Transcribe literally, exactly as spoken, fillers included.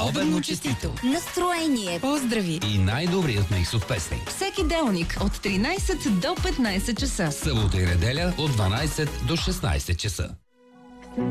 Обедно честито! Настроение! Поздрави! И най-добрият микс от песни. Всеки делник от тринайсет до петнайсет часа. Събота и неделя от дванайсет до шестнайсет часа.